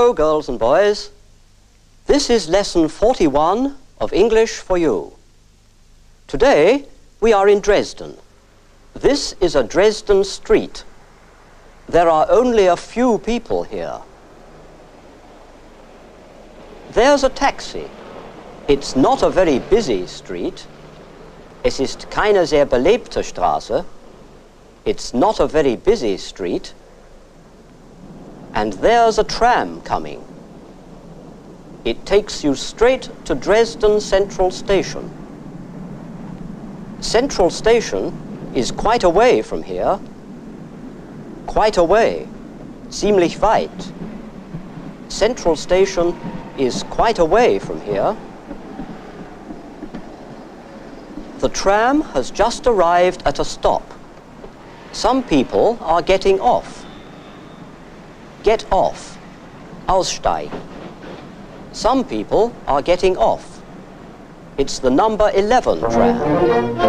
Hello, girls and boys. This is lesson 41 of English for You. Today, we are in Dresden. This is a Dresden street. There are only a few people here. There's a taxi. It's not a very busy street. Es ist keine sehr belebte Straße. It's not a very busy street. And there's a tram coming. It takes you straight to Dresden Central Station. Central Station is quite away from here. Quite away. Ziemlich weit. Central Station is quite away from here. The tram has just arrived at a stop. Some people are getting off. Get off. Aussteigen. Some people are getting off. It's the number 11 tram.